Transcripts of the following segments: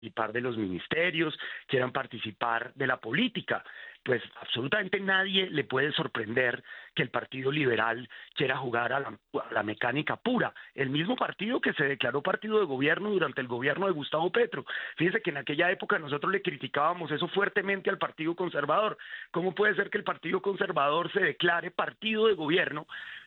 participar de los ministerios, quieran participar de la política. Pues absolutamente nadie le puede sorprender que el Partido Liberal quiera jugar a la mecánica pura. El mismo partido que se declaró partido de gobierno durante el gobierno de Gustavo Petro. Fíjese que en aquella época nosotros le criticábamos eso fuertemente al Partido Conservador. ¿Cómo puede ser que el Partido Conservador se declare partido de gobierno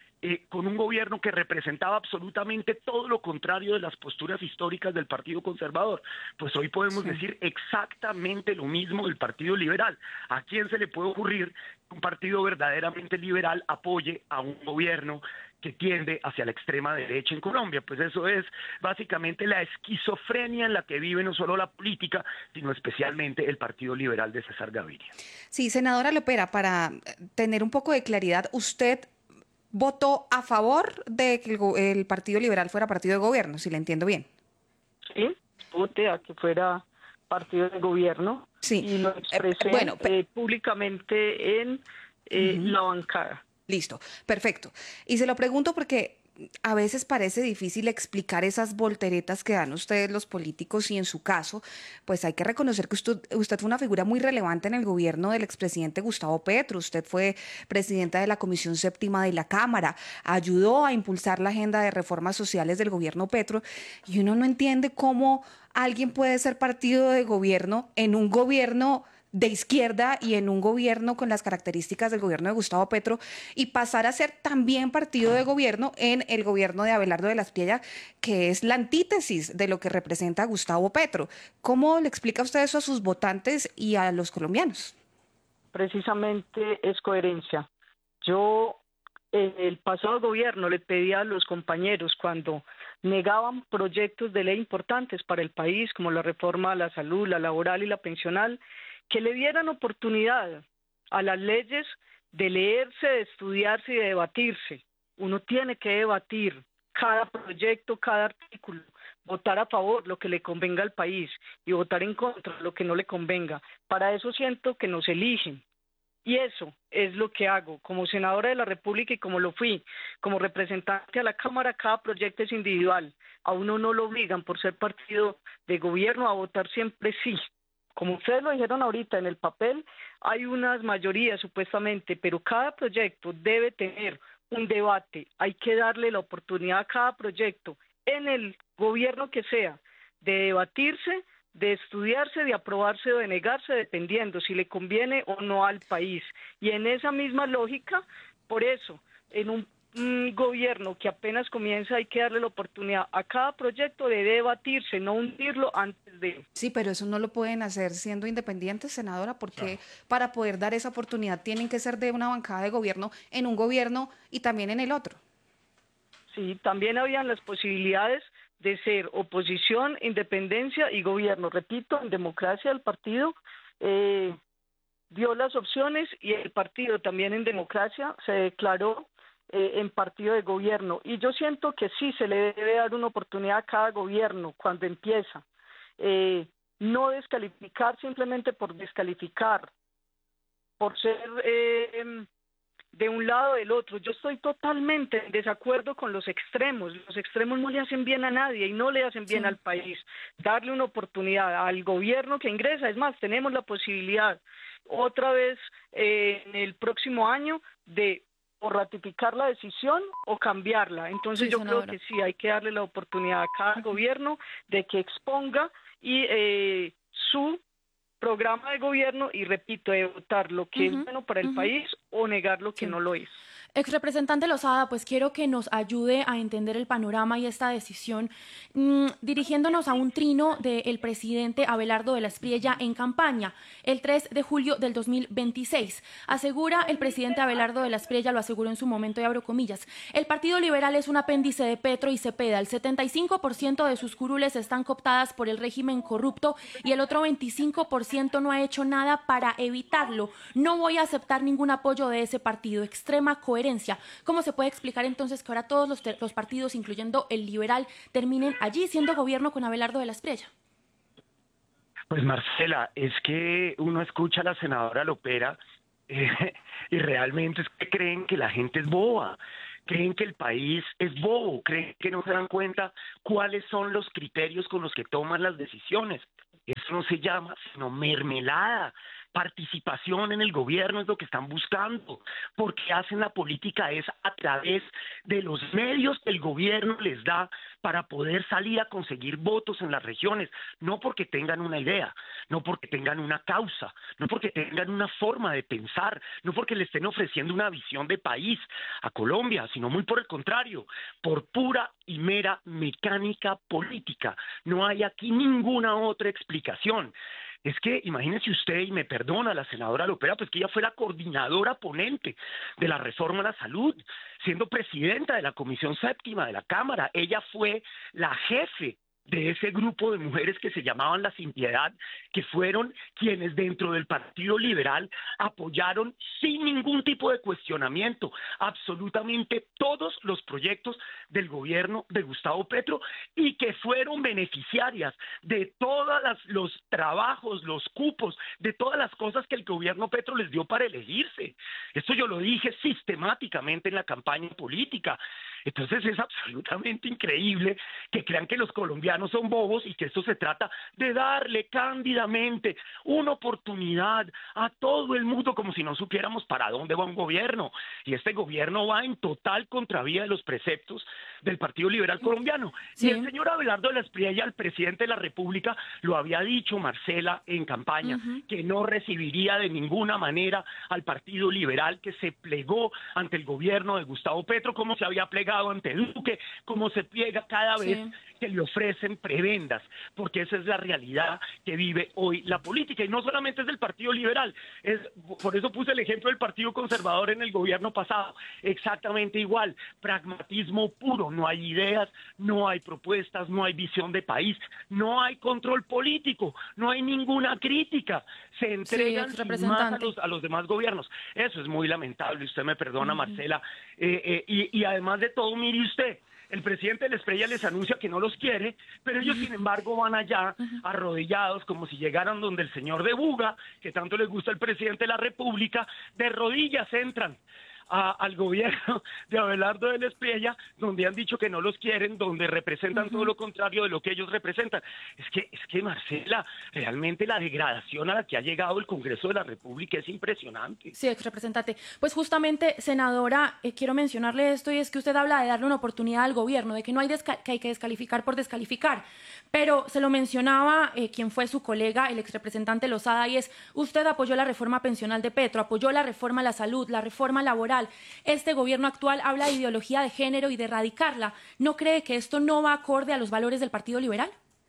con un gobierno que representaba absolutamente todo lo contrario de las posturas históricas del Partido Conservador? Pues hoy podemos decir exactamente lo mismo del Partido Liberal. ¿A quién se le puede ocurrir que un partido verdaderamente liberal apoye a un gobierno que tiende hacia la extrema derecha en Colombia? Pues eso es básicamente la esquizofrenia en la que vive no solo la política, sino especialmente el Partido Liberal de César Gaviria. Sí, senadora Lopera, para tener un poco de claridad, ¿usted votó a favor de que el Partido Liberal fuera partido de gobierno, si le entiendo bien? Sí, voté a que fuera partido de gobierno Sí. y lo expresé Bueno, públicamente en la bancada. listo, perfecto. Y se lo pregunto porque a veces parece difícil explicar esas volteretas que dan ustedes los políticos y en su caso, pues hay que reconocer que usted fue una figura muy relevante en el gobierno del expresidente Gustavo Petro. Usted fue presidenta de la Comisión Séptima de la Cámara, ayudó a impulsar la agenda de reformas sociales del gobierno Petro y uno no entiende cómo alguien puede ser partido de gobierno en un gobierno de izquierda y en un gobierno con las características del gobierno de Gustavo Petro y pasar a ser también partido de gobierno en el gobierno de Abelardo de la Espriella, que es la antítesis de lo que representa Gustavo Petro. ¿Cómo le explica usted eso a sus votantes y a los colombianos? Precisamente es coherencia. Yo en el pasado gobierno le pedía a los compañeros cuando negaban proyectos de ley importantes para el país, como la reforma a la salud, la laboral y la pensional, que le dieran oportunidad a las leyes de leerse, de estudiarse y de debatirse. Uno tiene que debatir cada proyecto, cada artículo, votar a favor lo que le convenga al país y votar en contra lo que no le convenga. Para eso siento que nos eligen. Y eso es lo que hago como senadora de la República y como lo fui como representante a la Cámara. Cada proyecto es individual. A uno no lo obligan por ser partido de gobierno a votar siempre sí. Como ustedes lo dijeron ahorita, en el papel hay unas mayorías supuestamente, pero cada proyecto debe tener un debate. Hay que darle la oportunidad a cada proyecto, en el gobierno que sea, de debatirse, de estudiarse, de aprobarse o de negarse, dependiendo si le conviene o no al país. Y en esa misma lógica, por eso, en un gobierno que apenas comienza hay que darle la oportunidad a cada proyecto de debatirse, no hundirlo antes de... Sí, pero eso no lo pueden hacer siendo independientes, senadora, porque para poder dar esa oportunidad tienen que ser de una bancada de gobierno en un gobierno y también en el otro. Sí, también habían las posibilidades de ser oposición, independencia y gobierno. Repito, en democracia el partido dio las opciones y el partido también en democracia se declaró en partido de gobierno. Y yo siento que sí se le debe dar una oportunidad a cada gobierno cuando empieza. No descalificar simplemente por descalificar, por ser de un lado o del otro. Yo estoy totalmente en desacuerdo con los extremos. Los extremos no le hacen bien a nadie y no le hacen bien al país. Darle una oportunidad al gobierno que ingresa. Es más, tenemos la posibilidad otra vez en el próximo año de o ratificar la decisión o cambiarla. Entonces yo creo que sí, hay que darle la oportunidad a cada gobierno de que exponga y su programa de gobierno y, repito, de votar lo que es bueno para el país o negar lo que no lo es. Ex representante Lozada, pues quiero que nos ayude a entender el panorama y esta decisión, dirigiéndonos a un trino del presidente Abelardo de la Espriella en campaña, el 3 de julio del 2026. Asegura el presidente Abelardo de la Espriella, lo aseguró en su momento y abro comillas, el Partido Liberal es un apéndice de Petro y Cepeda, el 75% de sus curules están cooptadas por el régimen corrupto y el otro 25% no ha hecho nada para evitarlo. No voy a aceptar ningún apoyo de ese partido. Extrema coherencia. ¿Cómo se puede explicar entonces que ahora todos los partidos, incluyendo el liberal, terminen allí siendo gobierno con Abelardo de la Espriella? Pues Marcela, es que uno escucha a la senadora Lopera y realmente es que creen que la gente es boba, creen que el país es bobo, creen que no se dan cuenta cuáles son los criterios con los que toman las decisiones. no se llama sino mermelada. Participación en el gobierno es lo que están buscando, porque hacen la política es a través de los medios que el gobierno les da para poder salir a conseguir votos en las regiones, no porque tengan una idea, no porque tengan una causa, no porque tengan una forma de pensar, no porque le estén ofreciendo una visión de país a Colombia, sino muy por el contrario, por pura y mera mecánica política. No hay aquí ninguna otra explicación. Es que imagínese usted, y me perdona la senadora Lopera, pues que ella fue la coordinadora ponente de la reforma a la salud, siendo presidenta de la Comisión Séptima de la Cámara. Ella fue la jefe de ese grupo de mujeres que se llamaban la Sin Piedad, que fueron quienes dentro del Partido Liberal apoyaron sin ningún tipo de cuestionamiento absolutamente todos los proyectos del gobierno de Gustavo Petro y que fueron beneficiarias de todos los trabajos, los cupos, de todas las cosas que el gobierno Petro les dio para elegirse. Esto yo lo dije sistemáticamente en la campaña política. Entonces es absolutamente increíble que crean que los colombianos son bobos y que esto se trata de darle cándidamente una oportunidad a todo el mundo como si no supiéramos para dónde va un gobierno. Y este gobierno va en total contravía de los preceptos del Partido Liberal Colombiano. Sí. Y el señor Abelardo de la Espriella, el presidente de la República, lo había dicho, Marcela, en campaña, que no recibiría de ninguna manera al Partido Liberal, que se plegó ante el gobierno de Gustavo Petro, como se había plegado ante Duque, como se pliega cada vez que le ofrecen prebendas, porque esa es la realidad que vive hoy la política, y no solamente es del Partido Liberal, por eso puse el ejemplo del Partido Conservador en el gobierno pasado, exactamente igual, pragmatismo puro, no hay ideas, no hay propuestas, no hay visión de país, no hay control político, no hay ninguna crítica, se entregan sin más a los demás gobiernos. Eso es muy lamentable, usted me perdona, Marcela, y además de todo, mire usted, el presidente de la Espriella les anuncia que no los quiere, pero ellos sin embargo van allá arrodillados como si llegaran donde el señor de Buga, que tanto les gusta al presidente de la República, de rodillas entran al gobierno de Abelardo de la Espriella, donde han dicho que no los quieren, donde representan todo lo contrario de lo que ellos representan. Es que Marcela, realmente la degradación a la que ha llegado el Congreso de la República es impresionante. Sí, exrepresentante. Pues justamente, senadora, quiero mencionarle esto, y es que usted habla de darle una oportunidad al gobierno, de que no hay que hay que descalificar por descalificar, pero se lo mencionaba quien fue su colega, el exrepresentante Lozada, y es, usted apoyó la reforma pensional de Petro, apoyó la reforma a la salud, la reforma laboral. Este gobierno actual habla de ideología de género y de erradicarla. ¿No cree que esto no va acorde a los valores del Partido Liberal?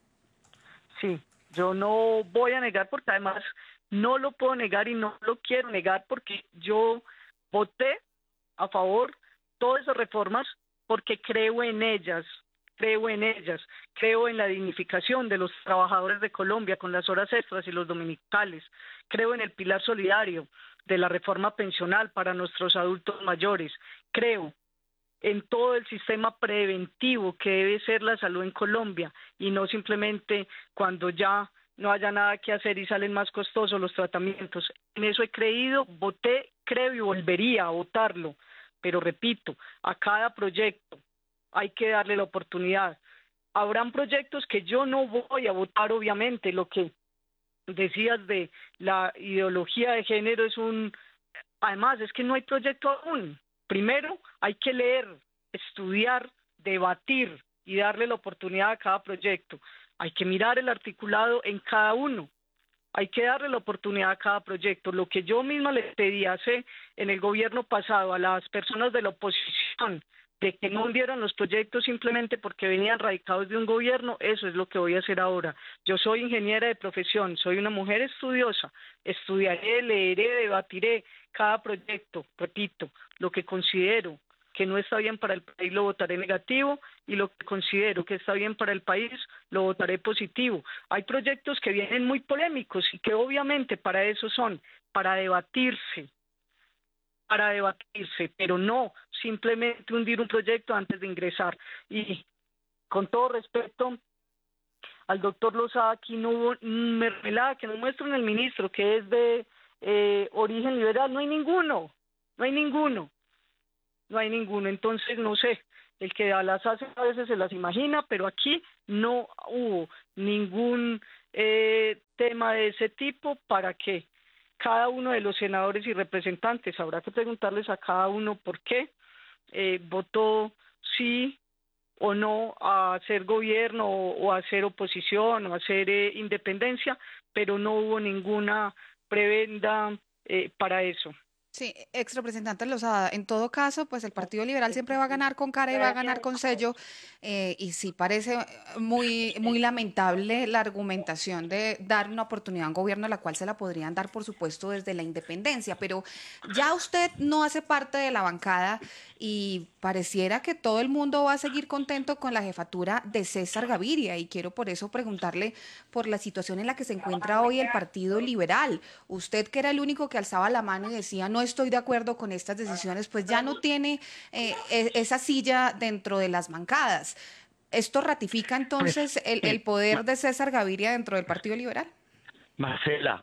Sí, yo no voy a negar, porque además no lo puedo negar y no lo quiero negar, porque yo voté a favor todas esas reformas porque creo en ellas, creo en la dignificación de los trabajadores de Colombia con las horas extras y los dominicales, creo en el pilar solidario de la reforma pensional para nuestros adultos mayores, creo en todo el sistema preventivo que debe ser la salud en Colombia, y no simplemente cuando ya no haya nada que hacer y salen más costosos los tratamientos. En eso he creído, voté, creo y volvería a votarlo, pero repito, a cada proyecto hay que darle la oportunidad. Habrán proyectos que yo no voy a votar, obviamente. Lo que decías de la ideología de género además es que no hay proyecto aún. Primero hay que leer, estudiar, debatir y darle la oportunidad a cada proyecto. Hay que mirar el articulado en cada uno. Hay que darle la oportunidad a cada proyecto. Lo que yo misma le pedí en el gobierno pasado a las personas de la oposición, de que no hundieran los proyectos simplemente porque venían radicados de un gobierno, eso es lo que voy a hacer ahora. Yo soy ingeniera de profesión, soy una mujer estudiosa, estudiaré, leeré, debatiré cada proyecto, repito, lo que considero que no está bien para el país lo votaré negativo, y lo que considero que está bien para el país lo votaré positivo. Hay proyectos que vienen muy polémicos y que obviamente para eso son, para debatirse, pero no simplemente hundir un proyecto antes de ingresar. Y con todo respeto al doctor Lozada, aquí no hubo mermelada que nos muestre en el ministro, que es de origen liberal. No hay ninguno. Entonces, no sé, el que las hace a veces se las imagina, pero aquí no hubo ningún tema de ese tipo, ¿para qué? Cada uno de los senadores y representantes, habrá que preguntarles a cada uno por qué votó sí o no a hacer gobierno o a hacer oposición o a hacer independencia, pero no hubo ninguna prebenda para eso. Sí, ex representante Lozada, en todo caso, pues el Partido Liberal siempre va a ganar con cara y va a ganar con sello, y sí parece muy lamentable la argumentación de dar una oportunidad a un gobierno a la cual se la podrían dar, por supuesto, desde la independencia, pero ya usted no hace parte de la bancada y pareciera que todo el mundo va a seguir contento con la jefatura de César Gaviria, y quiero por eso preguntarle por la situación en la que se encuentra hoy el Partido Liberal. Usted, que era el único que alzaba la mano y decía no estoy de acuerdo con estas decisiones, pues ya no tiene esa silla dentro de las bancadas. ¿Esto ratifica Pues, entonces el poder de César Gaviria dentro del Partido Liberal? Marcela,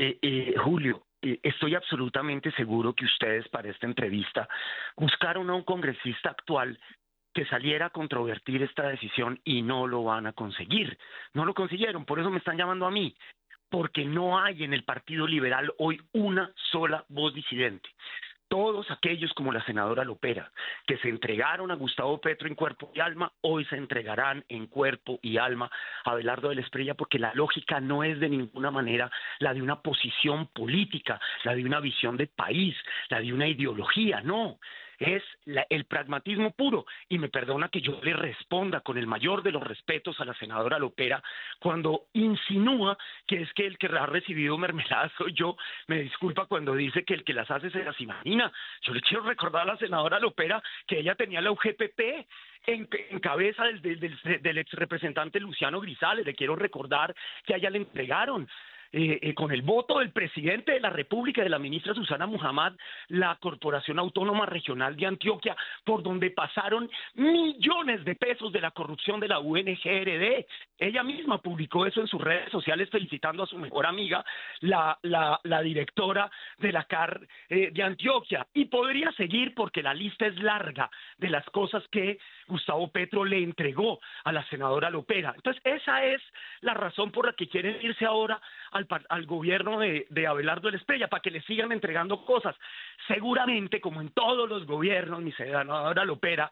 Julio, estoy absolutamente seguro que ustedes para esta entrevista buscaron a un congresista actual que saliera a controvertir esta decisión y no lo van a conseguir. No lo consiguieron, por eso me están llamando a mí, porque no hay en el Partido Liberal hoy una sola voz disidente. Todos aquellos como la senadora Lopera, que se entregaron a Gustavo Petro en cuerpo y alma, hoy se entregarán en cuerpo y alma a Abelardo de la Espriella, porque la lógica no es de ninguna manera la de una posición política, la de una visión de país, la de una ideología, no. Es el pragmatismo puro, y me perdona que yo le responda con el mayor de los respetos a la senadora Lopera cuando insinúa que es que el que ha recibido mermeladas soy yo. Me disculpa cuando dice que el que las hace se las imagina. Yo le quiero recordar a la senadora Lopera que ella tenía la UGPP en cabeza del ex representante Luciano Grisales. Le quiero recordar que a ella le entregaron con el voto del presidente de la República, de la ministra Susana Muhammad, la Corporación Autónoma Regional de Antioquia, por donde pasaron millones de pesos de la corrupción de la UNGRD. Ella misma publicó eso en sus redes sociales felicitando a su mejor amiga, la directora de la CAR de Antioquia. Y podría seguir porque la lista es larga de las cosas que Gustavo Petro le entregó a la senadora Lopera. Entonces, esa es la razón por la que quieren irse ahora al gobierno de Abelardo de la Espriella, para que le sigan entregando cosas. Seguramente, como en todos los gobiernos, mi senadora Lopera,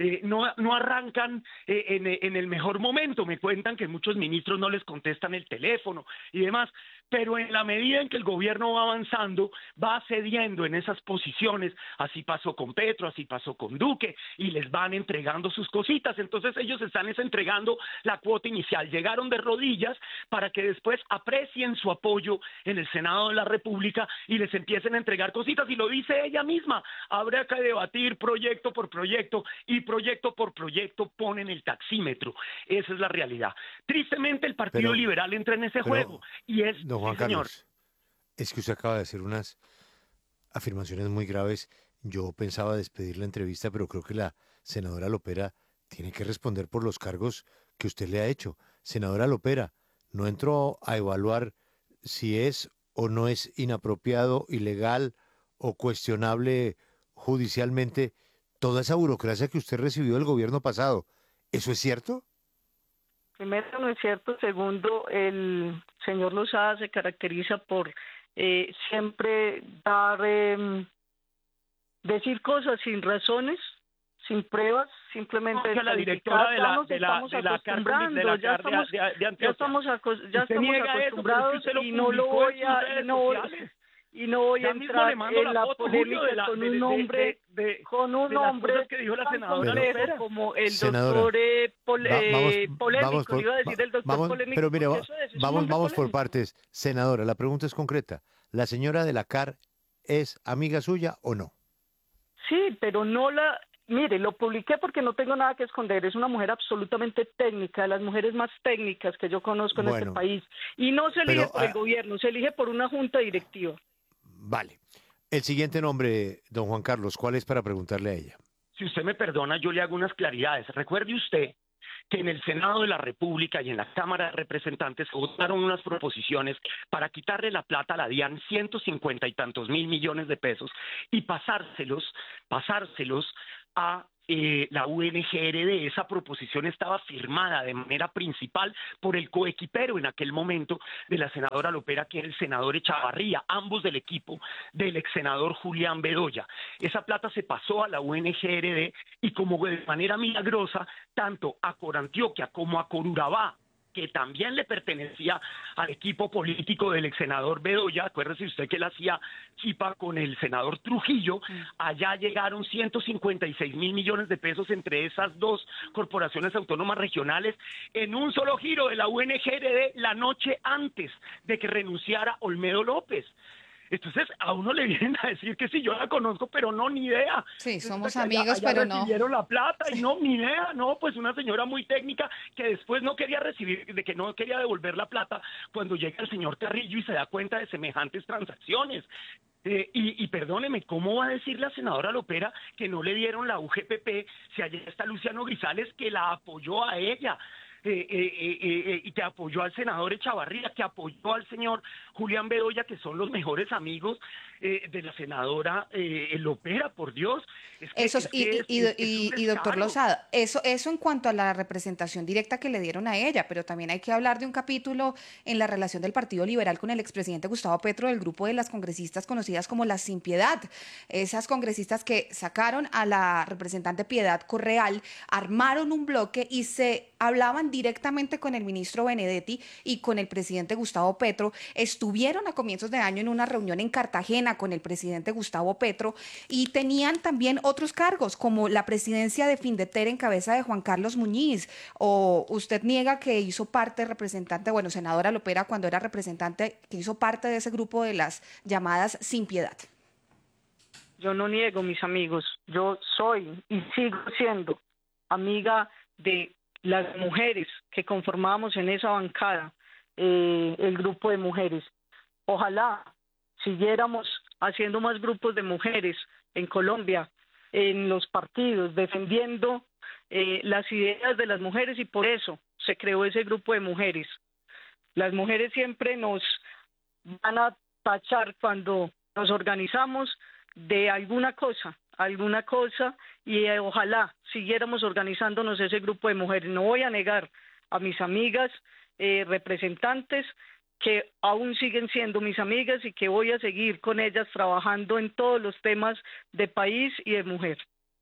no arrancan en el mejor momento. Me cuentan que muchos ministros no les contestan el teléfono y demás, pero en la medida en que el gobierno va avanzando, va cediendo en esas posiciones. Así pasó con Petro, así pasó con Duque, y les van entregando sus cositas. Entonces ellos están entregando la cuota inicial. Llegaron de rodillas para que después aprecien su apoyo en el Senado de la República y les empiecen a entregar cositas. Y lo dice ella misma, habrá que debatir proyecto por proyecto, y proyecto por proyecto ponen el taxímetro. Esa es la realidad. Tristemente el Partido Liberal entra en ese juego, y es... Don Juan sí, señor. Carlos, es que usted acaba de hacer unas afirmaciones muy graves. Yo pensaba despedir la entrevista, pero creo que la senadora Lopera tiene que responder por los cargos que usted le ha hecho. Senadora Lopera, no entró a evaluar si es o no es inapropiado, ilegal o cuestionable judicialmente toda esa burocracia que usted recibió del gobierno pasado. ¿Eso es cierto? Primero, no es cierto. Segundo, el señor Lozada se caracteriza por siempre decir cosas sin razones, sin pruebas, simplemente la directora de la acostumbrando, ya estamos acostumbrados, y no voy a entrar en la polémica con un hombre que dijo la tan senadora complejo como el senadora, doctor polémico, iba a decir el doctor polémico. Pero mire, porque eso es un hombre vamos por polémico. partes. Senadora, la pregunta es concreta. ¿La señora de la CAR es amiga suya o no? Sí, pero no la... Mire, lo publiqué porque no tengo nada que esconder. Es una mujer absolutamente técnica, de las mujeres más técnicas que yo conozco en este país. Y no se elige por el gobierno, se elige por una junta directiva. Vale. El siguiente nombre, don Juan Carlos, ¿cuál es para preguntarle a ella? Si usted me perdona, yo le hago unas claridades. Recuerde usted que en el Senado de la República y en la Cámara de Representantes se votaron unas proposiciones para quitarle la plata a la DIAN, 150 y tantos mil millones de pesos, y pasárselos a la UNGRD. Esa proposición estaba firmada de manera principal por el coequipero en aquel momento de la senadora Lopera, que era el senador Echavarría, ambos del equipo del ex senador Julián Bedoya. Esa plata se pasó a la UNGRD y como de manera milagrosa, tanto a Corantioquia como a Corurabá, que también le pertenecía al equipo político del ex senador Bedoya, acuérdese usted que él hacía chipa con el senador Trujillo, allá llegaron 156.000 millones de pesos entre esas dos corporaciones autónomas regionales en un solo giro de la UNGRD la noche antes de que renunciara Olmedo López. Entonces a uno le vienen a decir que sí, yo la conozco, pero no, ni idea. Sí, somos Allá, amigos, allá pero no. recibieron la plata y no, ni idea, no, pues una señora muy técnica que después no quería recibir, de que no quería devolver la plata cuando llega el señor Carrillo y se da cuenta de semejantes transacciones. Y perdóneme, ¿cómo va a decir la senadora Lopera que no le dieron la UGPP si allá está Luciano Grisales que la apoyó a ella? Y que apoyó al senador Echavarría, que apoyó al señor Julián Bedoya, que son los mejores amigos de la senadora Lopera, por Dios. Y doctor descaro. Losada, eso en cuanto a la representación directa que le dieron a ella, pero también hay que hablar de un capítulo en la relación del Partido Liberal con el expresidente Gustavo Petro del grupo de las congresistas conocidas como las Sin Piedad. Esas congresistas que sacaron a la representante Piedad Correal, armaron un bloque y se hablaban directamente con el ministro Benedetti y con el presidente Gustavo Petro. Estuvieron a comienzos de año en una reunión en Cartagena con el presidente Gustavo Petro y tenían también otros cargos como la presidencia de Findeter en cabeza de Juan Carlos Muñiz. O usted niega que hizo parte representante, bueno, senadora Lopera cuando era representante, que hizo parte de ese grupo de las llamadas Sin Piedad. Yo no niego, mis amigos, yo soy y sigo siendo amiga de las mujeres que conformamos en esa bancada, el grupo de mujeres. Ojalá siguiéramos haciendo más grupos de mujeres en Colombia, en los partidos, defendiendo las ideas de las mujeres, y por eso se creó ese grupo de mujeres. Las mujeres siempre nos van a tachar cuando nos organizamos de alguna cosa, y ojalá siguiéramos organizándonos ese grupo de mujeres. No voy a negar a mis amigas representantes que aún siguen siendo mis amigas y que voy a seguir con ellas trabajando en todos los temas de país y de mujer.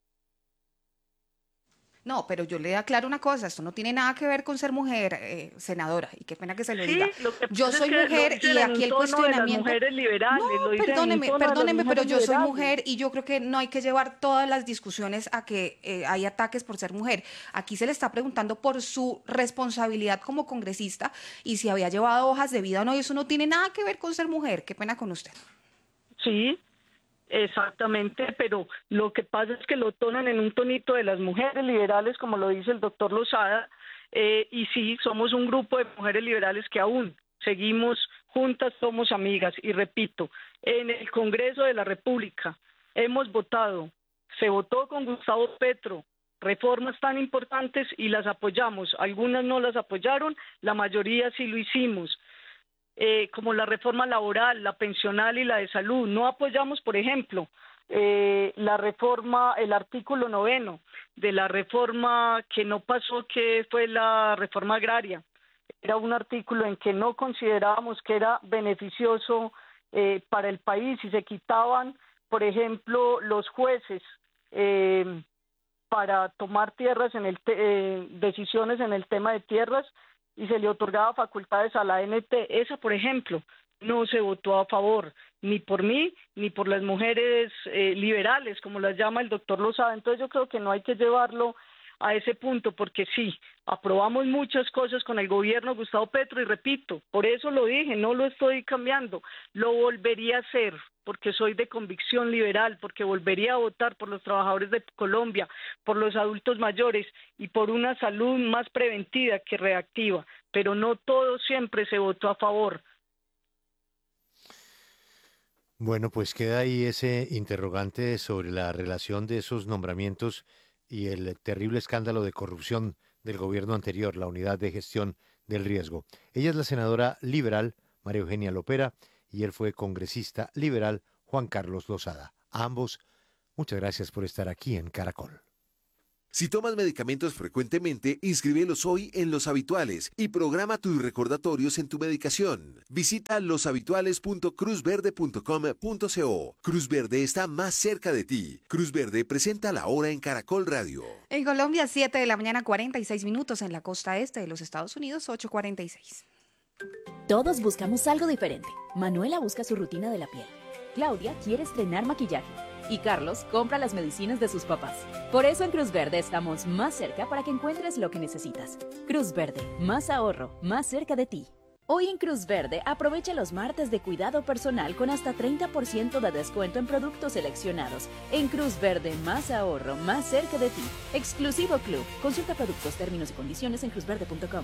No, pero yo le aclaro una cosa, esto no tiene nada que ver con ser mujer, senadora, y qué pena que se lo diga. Yo soy mujer y aquí el cuestionamiento... Mujeres liberales, no, perdóneme, pero yo soy mujer y yo creo que no hay que llevar todas las discusiones a que hay ataques por ser mujer. Aquí se le está preguntando por su responsabilidad como congresista y si había llevado hojas de vida o no, y eso no tiene nada que ver con ser mujer. Qué pena con usted. Sí. Exactamente, pero lo que pasa es que lo tonan en un tonito de las mujeres liberales, como lo dice el doctor Losada, y sí, somos un grupo de mujeres liberales que aún seguimos juntas, somos amigas, y repito, en el Congreso de la República hemos votado, se votó con Gustavo Petro, reformas tan importantes y las apoyamos, algunas no las apoyaron, la mayoría sí lo hicimos. Como la reforma laboral, la pensional y la de salud. No apoyamos, por ejemplo, la reforma, el artículo 9 de la reforma que no pasó, que fue la reforma agraria. Era un artículo en que no considerábamos que era beneficioso para el país y se quitaban, por ejemplo, los jueces para tomar tierras, decisiones en el tema de tierras, y se le otorgaba facultades a la ANT. Esa, por ejemplo, no se votó a favor, ni por mí, ni por las mujeres liberales, como las llama el doctor Losada. Entonces yo creo que no hay que llevarlo a ese punto, porque sí, aprobamos muchas cosas con el gobierno de Gustavo Petro, y repito, por eso lo dije, no lo estoy cambiando, lo volvería a hacer, porque soy de convicción liberal, porque volvería a votar por los trabajadores de Colombia, por los adultos mayores y por una salud más preventiva que reactiva, pero no todo siempre se votó a favor. Bueno, pues queda ahí ese interrogante sobre la relación de esos nombramientos y el terrible escándalo de corrupción del gobierno anterior, la Unidad de Gestión del Riesgo. Ella es la senadora liberal María Eugenia Lopera y él fue congresista liberal Juan Carlos Losada. A ambos, muchas gracias por estar aquí en Caracol. Si tomas medicamentos frecuentemente, inscríbelos hoy en Los Habituales y programa tus recordatorios en tu medicación. Visita loshabituales.cruzverde.com.co. Cruz Verde está más cerca de ti. Cruz Verde presenta La Hora en Caracol Radio. En Colombia, 7 de la mañana, 46 minutos. En la costa este de los Estados Unidos, 8:46. Todos buscamos algo diferente. Manuela busca su rutina de la piel. Claudia quiere estrenar maquillaje. Y Carlos compra las medicinas de sus papás. Por eso en Cruz Verde estamos más cerca para que encuentres lo que necesitas. Cruz Verde, más ahorro, más cerca de ti. Hoy en Cruz Verde aprovecha los martes de cuidado personal con hasta 30% de descuento en productos seleccionados. En Cruz Verde, más ahorro, más cerca de ti. Exclusivo Club. Consulta productos, términos y condiciones en cruzverde.com.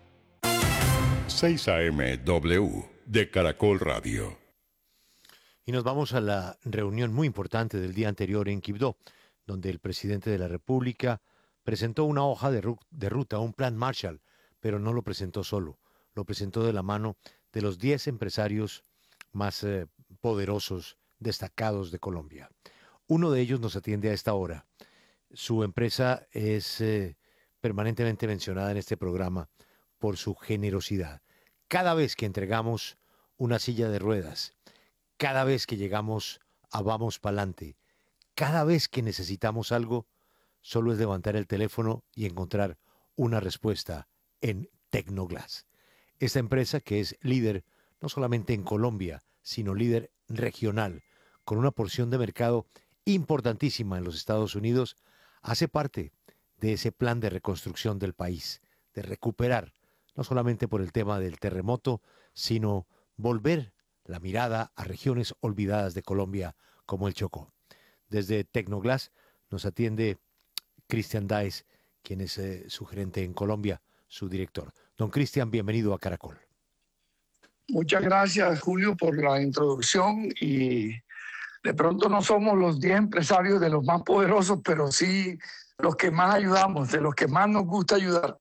6 AM W de Caracol Radio. Y nos vamos a la reunión muy importante del día anterior en Quibdó, donde el presidente de la República presentó una hoja de ruta, un plan Marshall, pero no lo presentó solo, lo presentó de la mano de los 10 empresarios más poderosos, destacados de Colombia. Uno de ellos nos atiende a esta hora. Su empresa es permanentemente mencionada en este programa por su generosidad. Cada vez que entregamos una silla de ruedas, cada vez que llegamos a Vamos Pa'lante, cada vez que necesitamos algo, solo es levantar el teléfono y encontrar una respuesta en Tecnoglass. Esta empresa, que es líder no solamente en Colombia, sino líder regional, con una porción de mercado importantísima en los Estados Unidos, hace parte de ese plan de reconstrucción del país, de recuperar, no solamente por el tema del terremoto, sino volver la mirada a regiones olvidadas de Colombia como el Chocó. Desde Tecnoglass nos atiende Cristian Dáez, quien es su gerente en Colombia, su director. Don Cristian, bienvenido a Caracol. Muchas gracias, Julio, por la introducción. Y de pronto no somos los 10 empresarios de los más poderosos, pero sí los que más ayudamos, de los que más nos gusta ayudar.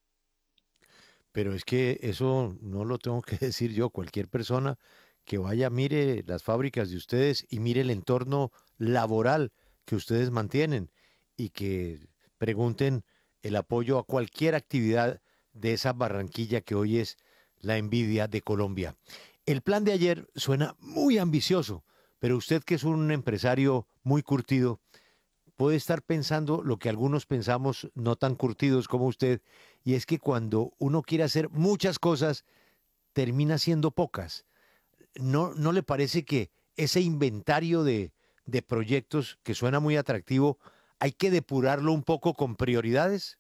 Pero es que eso no lo tengo que decir yo. Cualquier persona que vaya, mire las fábricas de ustedes y mire el entorno laboral que ustedes mantienen y que pregunten el apoyo a cualquier actividad de esa Barranquilla que hoy es la envidia de Colombia. El plan de ayer suena muy ambicioso, pero usted, que es un empresario muy curtido, puede estar pensando lo que algunos pensamos no tan curtidos como usted, y es que cuando uno quiere hacer muchas cosas, termina siendo pocas. ¿No le parece que ese inventario de proyectos que suena muy atractivo, hay que depurarlo un poco con prioridades?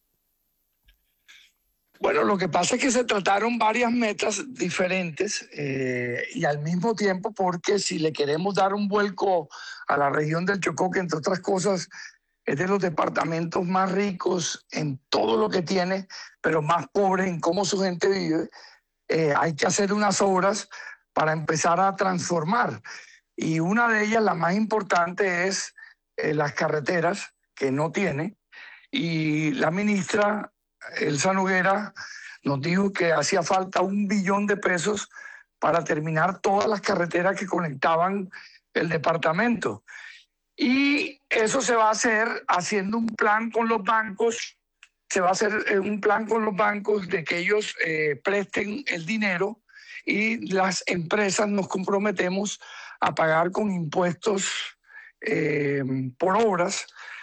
Bueno, lo que pasa es que se trataron varias metas diferentes y al mismo tiempo, porque si le queremos dar un vuelco a la región del Chocó, que entre otras cosas es de los departamentos más ricos en todo lo que tiene, pero más pobre en cómo su gente vive, hay que hacer unas obras para empezar a transformar. Y una de ellas, la más importante, es las carreteras, que no tiene. Y la ministra Elsa Noguera nos dijo que hacía falta 1 billón de pesos para terminar todas las carreteras que conectaban el departamento. Y eso se va a hacer haciendo un plan con los bancos. Se va a hacer un plan con los bancos de que ellos presten el dinero y las empresas nos comprometemos a pagar con impuestos por obras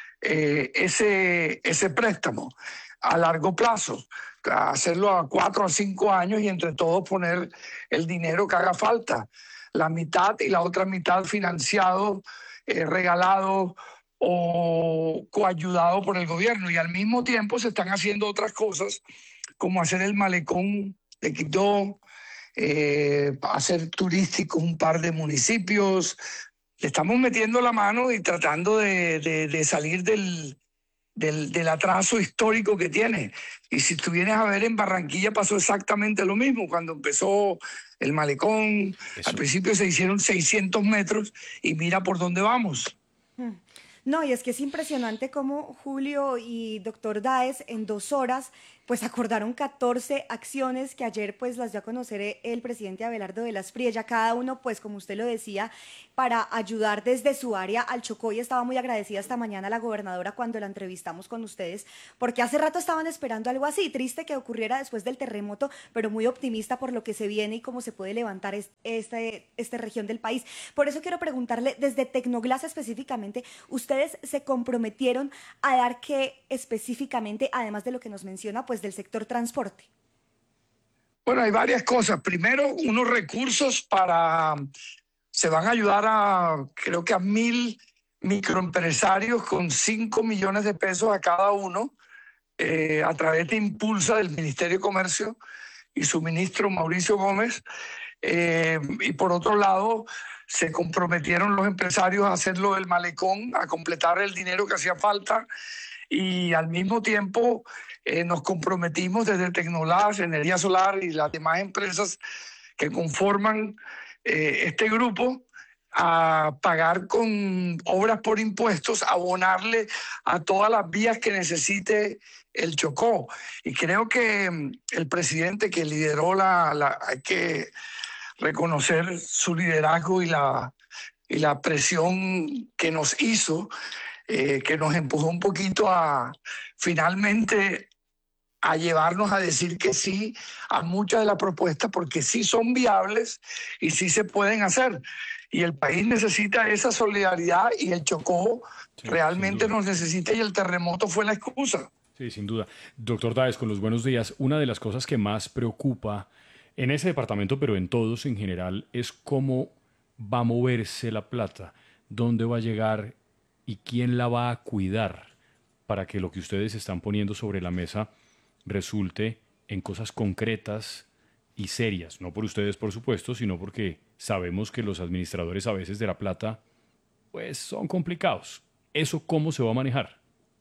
ese préstamo a largo plazo, hacerlo a 4 a 5 años y entre todos poner el dinero que haga falta, la mitad y la otra mitad financiado, regalado o coayudado por el gobierno. Y al mismo tiempo se están haciendo otras cosas, como hacer el malecón de Quibdó, hacer turísticos un par de municipios. Le estamos metiendo la mano y tratando de salir del atraso histórico que tiene. Y si tú vienes a ver, en Barranquilla pasó exactamente lo mismo. Cuando empezó el malecón, al principio se hicieron 600 metros y mira por dónde vamos. No, y es que es impresionante cómo Julio y doctor Dáez en 2 horas pues acordaron 14 acciones que ayer pues las dio a conocer el presidente Abelardo de la Espriella, cada uno pues como usted lo decía, para ayudar desde su área al Chocó, y estaba muy agradecida esta mañana a la gobernadora cuando la entrevistamos con ustedes, porque hace rato estaban esperando algo así, triste que ocurriera después del terremoto, pero muy optimista por lo que se viene y cómo se puede levantar esta región del país. Por eso quiero preguntarle, desde Tecnoglass específicamente, ¿ustedes se comprometieron a dar qué específicamente, además de lo que nos menciona, pues del sector transporte? Bueno, hay varias cosas. Primero, unos recursos se van a ayudar creo que a 1.000 microempresarios con 5 millones de pesos a cada uno, a través de Impulsa del Ministerio de Comercio y su ministro Mauricio Gómez. Y por otro lado, se comprometieron los empresarios a hacerlo del malecón, a completar el dinero que hacía falta, y al mismo tiempo nos comprometimos desde Tecnolás, Energía Solar y las demás empresas que conforman este grupo a pagar con obras por impuestos, abonarle a todas las vías que necesite el Chocó. Y creo que el presidente que lideró hay que reconocer su liderazgo y la presión que nos hizo, que nos empujó un poquito finalmente a llevarnos a decir que sí a muchas de las propuestas, porque sí son viables y sí se pueden hacer. Y el país necesita esa solidaridad, y el Chocó realmente nos necesita, y el terremoto fue la excusa. Sí, sin duda. Doctor Dáez, con los buenos días, una de las cosas que más preocupa en ese departamento, pero en todos en general, es cómo va a moverse la plata, dónde va a llegar y quién la va a cuidar para que lo que ustedes están poniendo sobre la mesa resulte en cosas concretas y serias. No por ustedes, por supuesto, sino porque sabemos que los administradores a veces de la plata pues son complicados. ¿Eso cómo se va a manejar?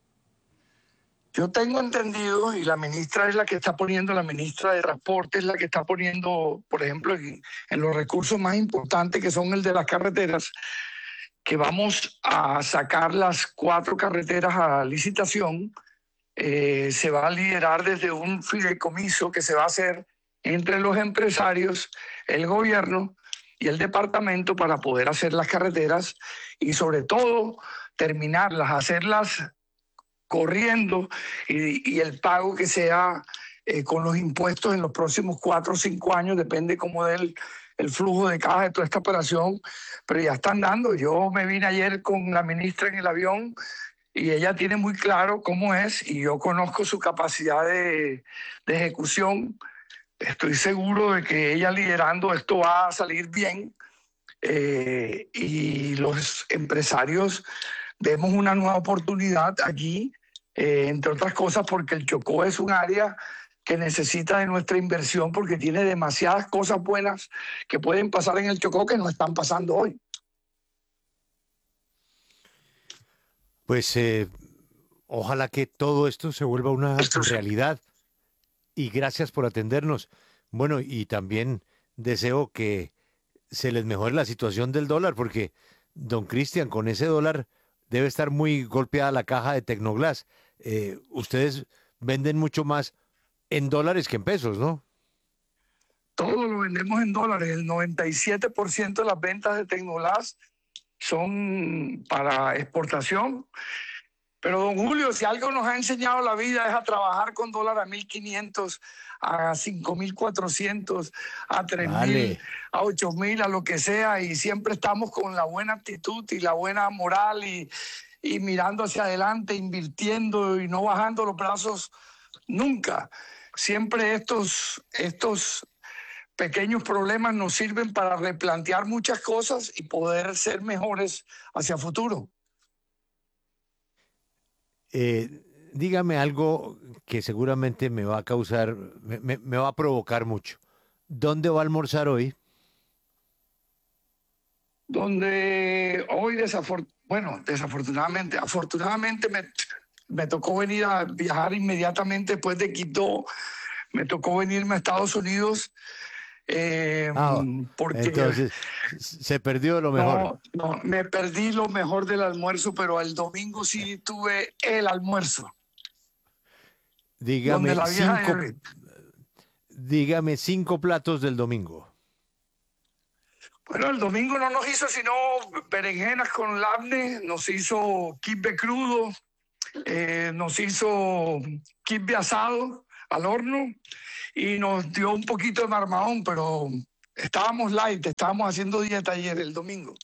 Yo tengo entendido, y la ministra es la que está poniendo, la ministra de Transporte es la que está poniendo, por ejemplo, en los recursos más importantes, que son el de las carreteras, que vamos a sacar las 4 carreteras a licitación. Se va a liderar desde un fideicomiso que se va a hacer entre los empresarios, el gobierno y el departamento para poder hacer las carreteras y sobre todo terminarlas, hacerlas corriendo, y el pago que sea con los impuestos en los próximos 4 o 5 años, depende cómo dé el flujo de caja de toda esta operación, pero ya están dando. Yo me vine ayer con la ministra en el avión y ella tiene muy claro cómo es, y yo conozco su capacidad de ejecución. Estoy seguro de que ella liderando esto va a salir bien, y los empresarios vemos una nueva oportunidad allí, entre otras cosas porque el Chocó es un área que necesita de nuestra inversión, porque tiene demasiadas cosas buenas que pueden pasar en el Chocó que no están pasando hoy. Pues ojalá que todo esto se vuelva una realidad, y gracias por atendernos. Bueno, y también deseo que se les mejore la situación del dólar, porque don Cristian, con ese dólar debe estar muy golpeada la caja de Tecnoglass. Ustedes venden mucho más en dólares que en pesos, ¿no? Todo lo vendemos en dólares. El 97% de las ventas de Tecnoglass son para exportación. Pero don Julio, si algo nos ha enseñado la vida es a trabajar con dólar a 1.500, a 5.400, a 3.000, Vale, a 8.000, a lo que sea, y siempre estamos con la buena actitud y la buena moral, y mirando hacia adelante, invirtiendo y no bajando los brazos nunca. Siempre estos pequeños problemas nos sirven para replantear muchas cosas y poder ser mejores hacia futuro. dígame algo que seguramente me va a causar, me va a provocar mucho. ¿Dónde va a almorzar hoy? Donde hoy afortunadamente me tocó venir a viajar inmediatamente después de Quito, me tocó venirme a Estados Unidos, porque Entonces se perdió lo mejor. no, me perdí lo mejor del almuerzo, pero el domingo sí tuve el almuerzo. Dígame donde la vieja cinco, Eve. dígame 5 platos del domingo. Bueno, el domingo no nos hizo sino berenjenas con labne, nos hizo kibbe crudo, nos hizo kibbe asado al horno y nos dio un poquito de marmahón, pero estábamos light, estábamos haciendo dieta ayer el domingo.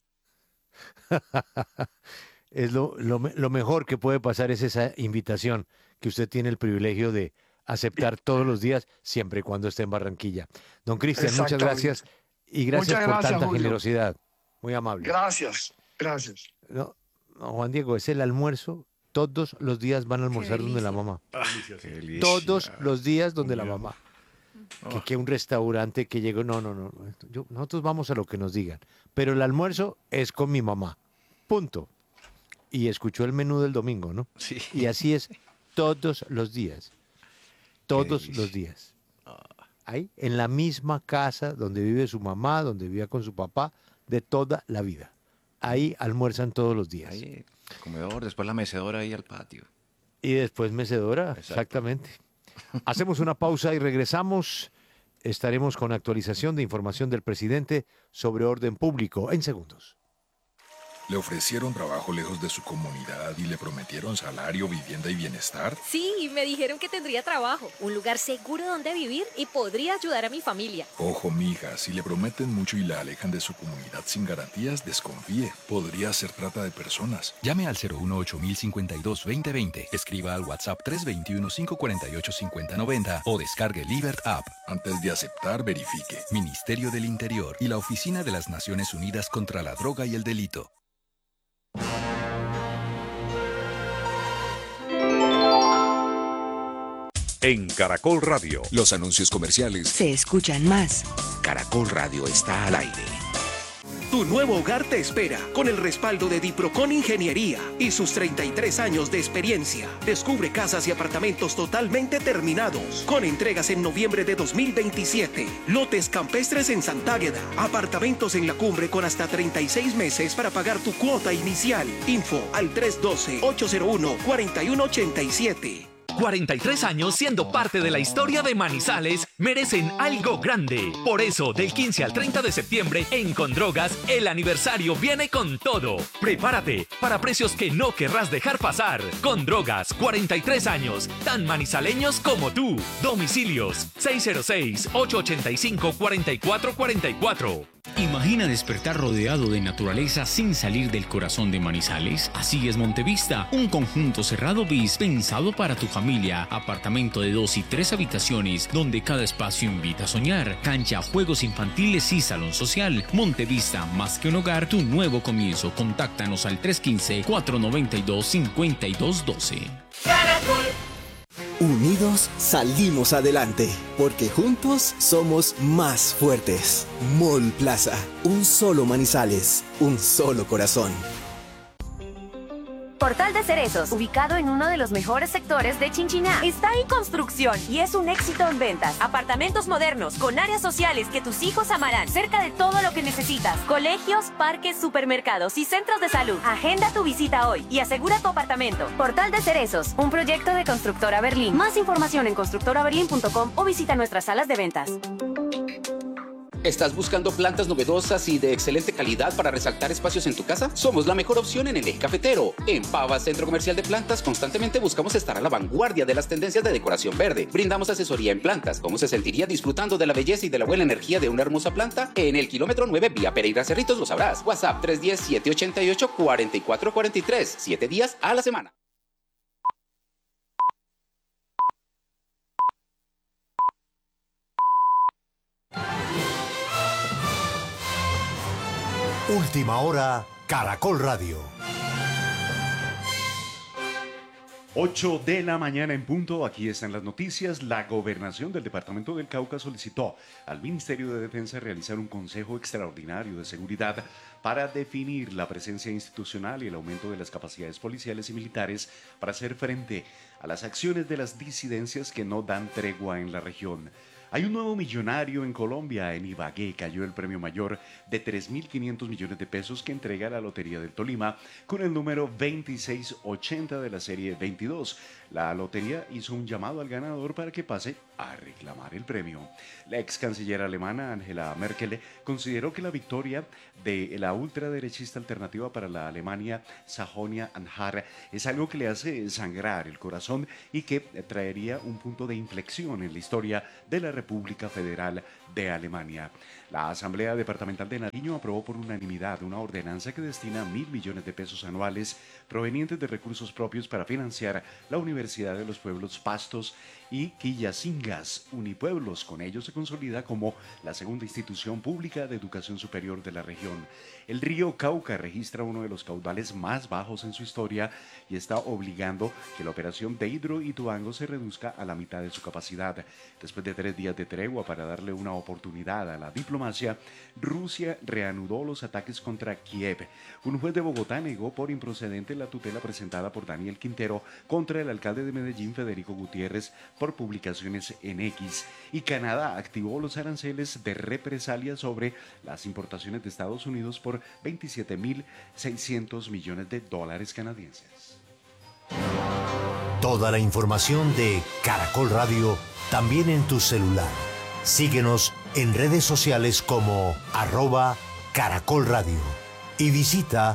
Es lo mejor que puede pasar es esa invitación que usted tiene el privilegio de aceptar todos los días, siempre y cuando esté en Barranquilla. Don Cristian, muchas gracias y gracias Muchas por gracias, tanta Julio. generosidad. Muy amable. Gracias, gracias. No, Juan Diego, es el almuerzo. Todos los días van a almorzar donde la mamá. Todos los días donde la mamá. Que un restaurante que llegue. No. Nosotros vamos a lo que nos digan. Pero el almuerzo es con mi mamá. Punto. Y escuchó el menú del domingo, ¿no? Sí. Y así es todos los días. Todos los días. Ahí, en la misma casa donde vive su mamá, donde vivía con su papá, de toda la vida. Ahí almuerzan todos los días. Ahí, comedor, después la mecedora ahí al patio. Y después mecedora, exactamente. Hacemos una pausa y regresamos. Estaremos con actualización de información del presidente sobre orden público en segundos. ¿Le ofrecieron trabajo lejos de su comunidad y le prometieron salario, vivienda y bienestar? Sí, me dijeron que tendría trabajo, un lugar seguro donde vivir y podría ayudar a mi familia. Ojo, mija, si le prometen mucho y la alejan de su comunidad sin garantías, desconfíe. Podría ser trata de personas. Llame al 018-052-2020, escriba al WhatsApp 321-548-5090 o descargue Libert App. Antes de aceptar, verifique. Ministerio del Interior y la Oficina de las Naciones Unidas contra la Droga y el Delito. En Caracol Radio. Los anuncios comerciales se escuchan más. Caracol Radio está al aire. Tu nuevo hogar te espera con el respaldo de Diprocon Ingeniería y sus 33 años de experiencia. Descubre casas y apartamentos totalmente terminados con entregas en noviembre de 2027. Lotes campestres en Santágueda. Apartamentos en la cumbre con hasta 36 meses para pagar tu cuota inicial. Info al 312-801-4187. 43 años siendo parte de la historia de Manizales merecen algo grande. Por eso, del 15 al 30 de septiembre, en Condrogas, el aniversario viene con todo. Prepárate para precios que no querrás dejar pasar. Condrogas, 43 años, tan manizaleños como tú. Domicilios, 606-885-4444. Imagina despertar rodeado de naturaleza sin salir del corazón de Manizales. Así es Montevista, un conjunto cerrado bis pensado para tu familia. Apartamento de 2 y 3 habitaciones, donde cada espacio invita a soñar. Cancha, juegos infantiles y salón social. Montevista, más que un hogar, tu nuevo comienzo. Contáctanos al 315-492-5212. Caracol. Unidos salimos adelante, porque juntos somos más fuertes. Mall Plaza, un solo Manizales, un solo corazón. Portal de Cerezos, ubicado en uno de los mejores sectores de Chinchiná. Está en construcción y es un éxito en ventas. Apartamentos modernos, con áreas sociales que tus hijos amarán, cerca de todo lo que necesitas. Colegios, parques, supermercados y centros de salud. Agenda tu visita hoy y asegura tu apartamento. Portal de Cerezos, un proyecto de Constructora Berlín. Más información en constructoraberlin.com o visita nuestras salas de ventas. ¿Estás buscando plantas novedosas y de excelente calidad para resaltar espacios en tu casa? Somos la mejor opción en el eje cafetero. En Pava Centro Comercial de Plantas constantemente buscamos estar a la vanguardia de las tendencias de decoración verde. Brindamos asesoría en plantas. ¿Cómo se sentiría disfrutando de la belleza y de la buena energía de una hermosa planta? En el kilómetro 9 vía Pereira Cerritos lo sabrás. WhatsApp 310-788-4443. 7 días a la semana. Última hora, Caracol Radio. 8 de la mañana en punto, aquí están las noticias. La gobernación del departamento del Cauca solicitó al Ministerio de Defensa realizar un consejo extraordinario de seguridad para definir la presencia institucional y el aumento de las capacidades policiales y militares para hacer frente a las acciones de las disidencias que no dan tregua en la región. Hay un nuevo millonario en Colombia. En Ibagué cayó el premio mayor de 3.500 millones de pesos que entrega la Lotería del Tolima con el número 2680 de la serie 22. La lotería hizo un llamado al ganador para que pase a reclamar el premio. La ex canciller alemana Angela Merkel consideró que la victoria de la ultraderechista alternativa para la Alemania, Sajonia-Anhalt, es algo que le hace sangrar el corazón y que traería un punto de inflexión en la historia de la República Federal de Alemania. La Asamblea Departamental de Nariño aprobó por unanimidad una ordenanza que destina 1.000 millones de pesos anuales provenientes de recursos propios para financiar la Universidad de los Pueblos Pastos y Quillacingas, Unipueblos. Con ello se consolida como la segunda institución pública de educación superior de la región. El río Cauca registra uno de los caudales más bajos en su historia y está obligando que la operación de Hidroituango se reduzca a la mitad de su capacidad. Después de 3 días de tregua para darle una oportunidad a la diplomacia, Rusia reanudó los ataques contra Kiev. Un juez de Bogotá negó por improcedente la tutela presentada por Daniel Quintero contra el alcalde de Medellín, Federico Gutiérrez, por publicaciones en X. Y Canadá activó los aranceles de represalia sobre las importaciones de Estados Unidos por 27.600 millones de dólares canadienses. Toda la información de Caracol Radio también en tu celular. Síguenos en redes sociales como @Caracol Radio y visita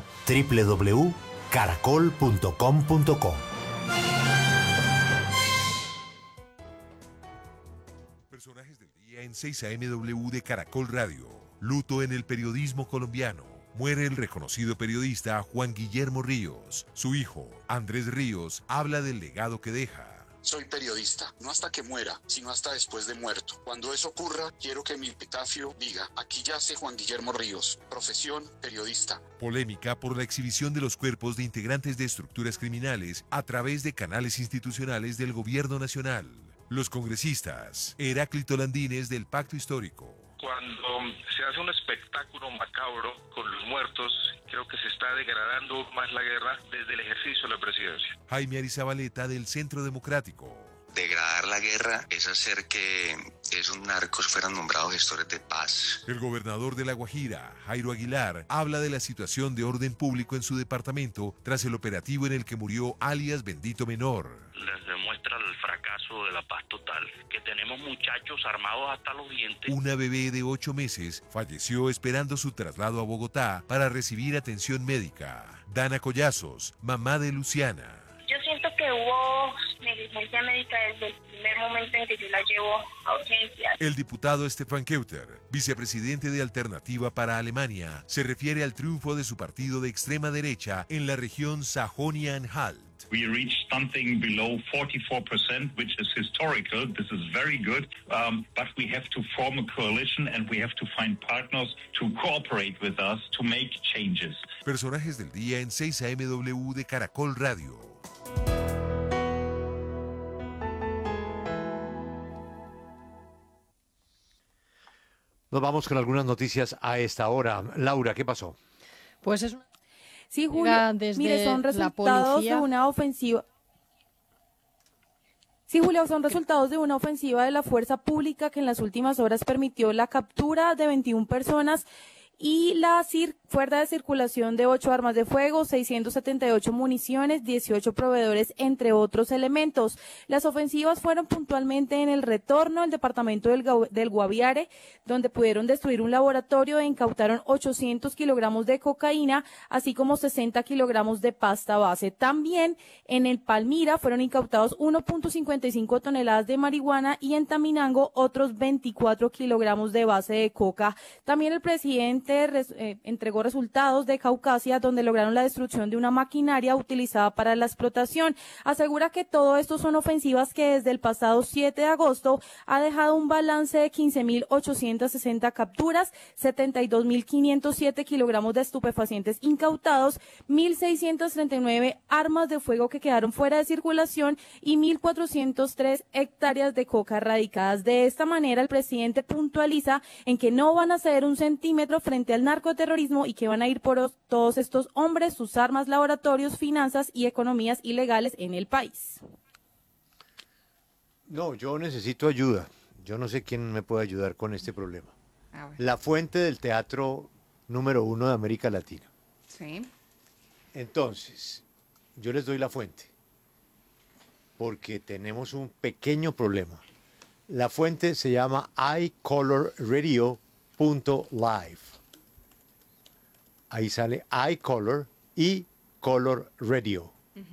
www.caracol.com.co. Personajes del día en 6am de Caracol Radio. Luto en el periodismo colombiano. Muere el reconocido periodista Juan Guillermo Ríos. Su hijo, Andrés Ríos, habla del legado que deja. Soy periodista, no hasta que muera, sino hasta después de muerto. Cuando eso ocurra, quiero que mi epitafio diga: aquí yace Juan Guillermo Ríos, profesión periodista. Polémica por la exhibición de los cuerpos de integrantes de estructuras criminales a través de canales institucionales del gobierno nacional. Los congresistas, Heráclito Landines del Pacto Histórico. Cuando se hace un espectáculo macabro con los muertos, creo que se está degradando más la guerra desde el ejercicio de la presidencia. Jaime Arizabaleta del Centro Democrático. Degradar la guerra es hacer que esos narcos fueran nombrados gestores de paz. El gobernador de La Guajira, Jairo Aguilar, habla de la situación de orden público en su departamento tras el operativo en el que murió alias Bendito Menor. Les demuestra el fracaso de la paz total, que tenemos muchachos armados hasta los dientes. Una bebé de 8 meses falleció esperando su traslado a Bogotá para recibir atención médica. Dana Collazos, mamá de Luciana. Yo siento que hubo negligencia médica desde el primer momento en que yo la llevo a urgencias. El diputado Stefan Keuter, vicepresidente de Alternativa para Alemania, se refiere al triunfo de su partido de extrema derecha en la región Sajonia-Anhalt. We reached something below 44%, which is historical. This is very good, but we have to form a coalition and we have to find partners to cooperate with us to make changes. Personajes del día en 6am de Caracol Radio. Nos vamos con algunas noticias a esta hora. Laura, ¿qué pasó? Pues es una... Sí, Julio, mire, son resultados de una ofensiva. Sí, Julio, son resultados de una ofensiva de la fuerza pública que en las últimas horas permitió la captura de 21 personas y la fuera de circulación de 8 armas de fuego, 678 municiones, 18 proveedores, entre otros elementos. Las ofensivas fueron puntualmente en el Retorno, el departamento del Guaviare, donde pudieron destruir un laboratorio e incautaron 800 kilogramos de cocaína, así como 60 kilogramos de pasta base. También en el Palmira fueron incautados 1.55 toneladas de marihuana y en Taminango otros 24 kilogramos de base de coca. También el presidente entregó resultados de Caucasia, donde lograron la destrucción de una maquinaria utilizada para la explotación. Asegura que todo esto son ofensivas que desde el pasado 7 de agosto ha dejado un balance de 15.860 capturas, 72.507 kilogramos de estupefacientes incautados, 1.639 armas de fuego que quedaron fuera de circulación y 1.403 hectáreas de coca erradicadas. De esta manera, el presidente puntualiza en que no van a ceder un centímetro frente al narcoterrorismo y que van a ir por todos estos hombres, sus armas, laboratorios, finanzas y economías ilegales en el país. No, yo necesito ayuda. yo no sé quién me puede ayudar con este problema. A ver. La fuente del teatro número 1 de América Latina. Sí. Entonces, yo les doy la fuente, porque tenemos un pequeño problema. La fuente se llama iColorRadio.live. Ahí sale iColor y Color Radio.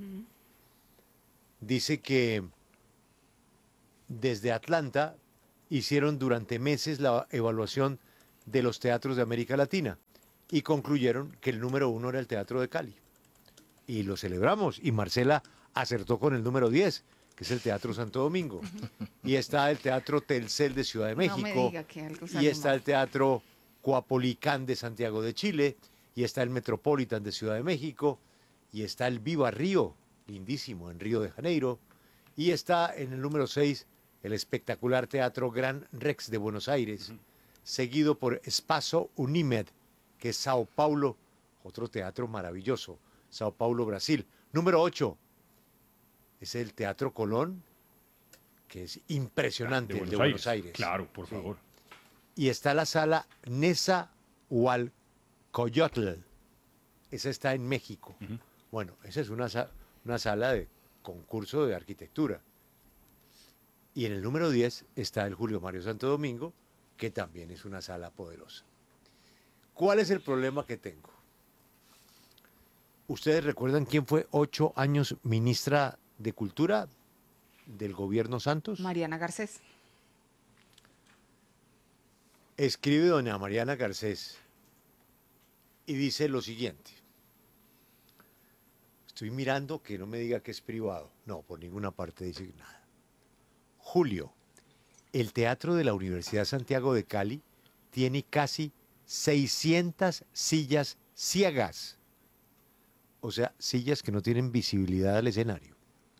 Dice que desde Atlanta hicieron durante meses la evaluación de los teatros de América Latina y concluyeron que el número 1 era el Teatro de Cali. Y lo celebramos. Y Marcela acertó con el número 10, que es el Teatro Santo Domingo. Y está el Teatro Telcel de Ciudad de México. No me diga que algo Y salió está mal. el Teatro Coapolicán de Santiago de Chile. Y está el Metropolitan de Ciudad de México. Y está el Viva Río, lindísimo, en Río de Janeiro. Y está en el número 6 el espectacular Teatro Gran Rex de Buenos Aires, seguido por Espaço Unimed, que es Sao Paulo, otro teatro maravilloso, Sao Paulo, Brasil. Número 8 es el Teatro Colón, que es impresionante, el de Buenos Aires. Claro, por favor. Y está la sala Nezahualcóyotl, esa está en México. Bueno, esa es una sala de concurso de arquitectura. Y en el número 10 está el Julio Mario Santo Domingo, que también es una sala poderosa. ¿Cuál es el problema que tengo? ¿Ustedes recuerdan quién fue 8 años ministra de Cultura del gobierno Santos? Mariana Garcés. Escribe doña Mariana Garcés y dice lo siguiente. Estoy mirando que no me diga que es privado. No, por ninguna parte dice nada. Julio, el Teatro de la Universidad Santiago de Cali tiene casi 600 sillas ciegas. O sea, sillas que no tienen visibilidad al escenario.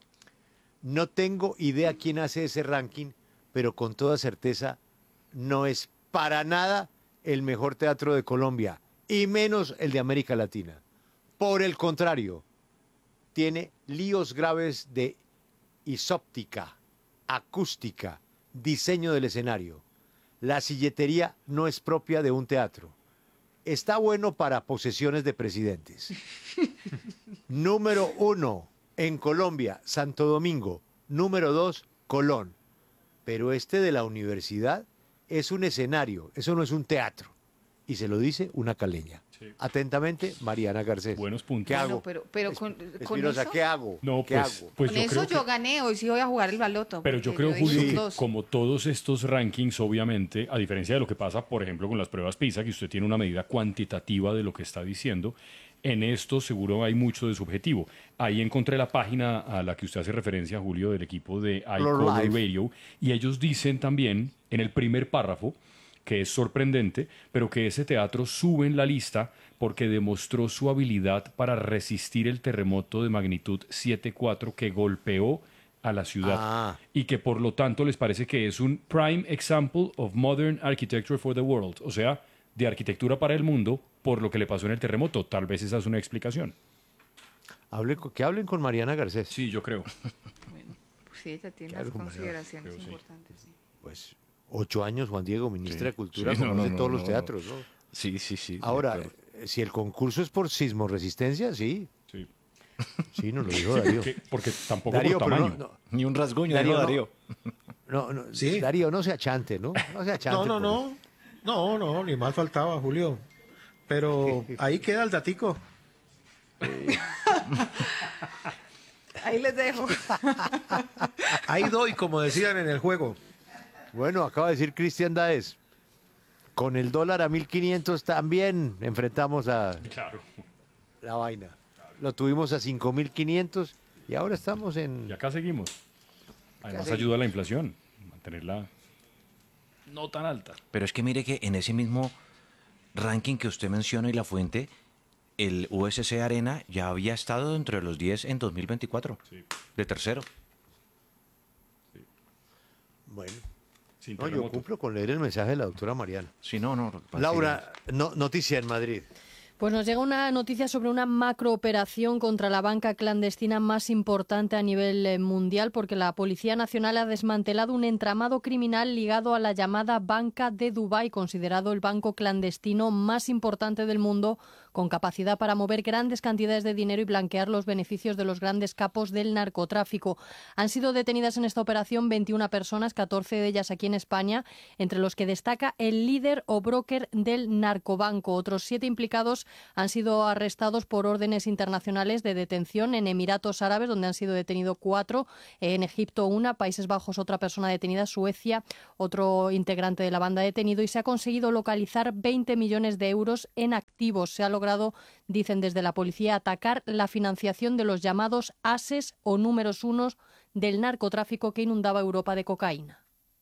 No tengo idea quién hace ese ranking, pero con toda certeza no es para nada el mejor teatro de Colombia, y menos el de América Latina. Por el contrario, tiene líos graves de isóptica, acústica, diseño del escenario. La silletería no es propia de un teatro. Está bueno para posesiones de presidentes. Número 1 en Colombia, Santo Domingo. Número 2, Colón. Pero este de la universidad es un escenario, eso no es un teatro. Y se lo dice una caleña. Atentamente, Mariana Garcés. Buenos puntos. ¿Qué hago? Pero con Espinosa, eso, ¿qué hago? No, ¿Qué pues, hago? pues con yo eso creo yo que, gané, hoy sí voy a jugar el baloto. pero yo porque creo, dije Julio, que dos. como todos estos rankings, obviamente, a diferencia de lo que pasa, por ejemplo, con las pruebas PISA, que usted tiene una medida cuantitativa de lo que está diciendo, en esto seguro hay mucho de subjetivo. Ahí encontré la página a la que usted hace referencia, Julio, del equipo de iColor Radio, y ellos dicen también, en el primer párrafo, que es sorprendente, pero que ese teatro sube en la lista porque demostró su habilidad para resistir el terremoto de magnitud 7.4 que golpeó a la ciudad y que por lo tanto les parece que es un prime example of modern architecture for the world, o sea, de arquitectura para el mundo por lo que le pasó en el terremoto. Tal vez esa es una explicación. Que hablen con Mariana Garcés. Sí, yo creo. Bueno, pues sí, ella tiene Claro, las como consideraciones creo, sí. importantes. Sí. Pues 8 años, Juan Diego, ministra de Cultura, Sí, no, conoce no, todos no, los no. teatros, ¿no? Sí, sí, sí. Ahora, de acuerdo. si el concurso es por sismoresistencia, sí. Sí. Sí, nos lo dijo Darío. Porque tampoco Darío, por pero tamaño. Ni un rasguño, Darío, dijo no. Darío. No, Sí. Darío, no se achante, ¿no? No se achante. No, ni mal faltaba, Julio. Pero ahí queda el datico. Ahí les dejo. Ahí doy, como decían en el juego. Bueno, acaba de decir Cristian Daes. Con el dólar a 1.500 también enfrentamos a la vaina. Lo tuvimos a 5.500 y ahora estamos en... Y acá seguimos. Además seguimos. ayuda a la inflación, mantenerla no tan alta. Pero es que mire que en ese mismo ranking que usted menciona y la fuente, el USC Arena ya había estado dentro de los 10 en 2024. De tercero. Bueno. Sin yo cumplo con leer el mensaje de la doctora Mariana. Sí, no. Laura, noticia en Madrid. Pues nos llega una noticia sobre una macrooperación contra la banca clandestina más importante a nivel mundial, porque la Policía Nacional ha desmantelado un entramado criminal ligado a la llamada Banca de Dubái, considerado el banco clandestino más importante del mundo, con capacidad para mover grandes cantidades de dinero y blanquear los beneficios de los grandes capos del narcotráfico. Han sido detenidas en esta operación 21 personas, 14 de ellas aquí en España, entre los que destaca el líder o broker del narcobanco. Otros 7 implicados han sido arrestados por órdenes internacionales de detención en Emiratos Árabes, donde han sido detenidos 4, en Egipto 1, Países Bajos otra persona detenida, Suecia otro integrante de la banda detenido, y se ha conseguido localizar 20 millones de euros en activos. Se ha logrado, dicen desde la policía, atacar la financiación de los llamados ases o números unos del narcotráfico que inundaba Europa de cocaína.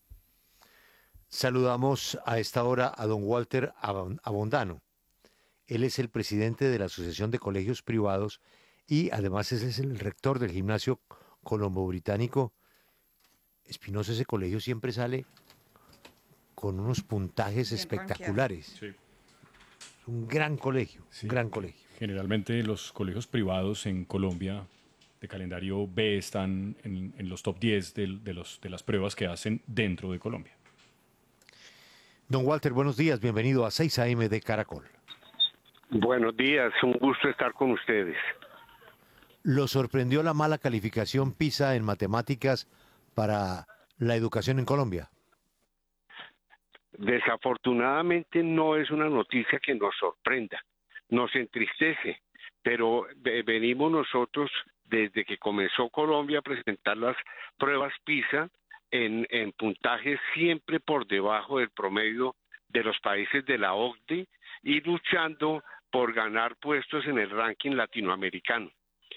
Saludamos a esta hora a don Walter Abondano. Él es el presidente de la Asociación de Colegios Privados y además es el rector del Gimnasio Colombo Británico. Espinosa, ese colegio siempre sale con unos puntajes Bien espectaculares. Sí. Un gran colegio, Sí. gran colegio. Generalmente los colegios privados en Colombia de calendario B están en los top 10 de las pruebas que hacen dentro de Colombia. Don Walter, buenos días, bienvenido a 6 AM de Caracol. Buenos días, un gusto estar con ustedes. ¿Lo sorprendió la mala calificación PISA en matemáticas para la educación en Colombia? Desafortunadamente no es una noticia que nos sorprenda, nos entristece, pero venimos nosotros desde que comenzó Colombia a presentar las pruebas PISA en puntajes siempre por debajo del promedio de los países de la OCDE y luchando por ganar puestos en el ranking latinoamericano.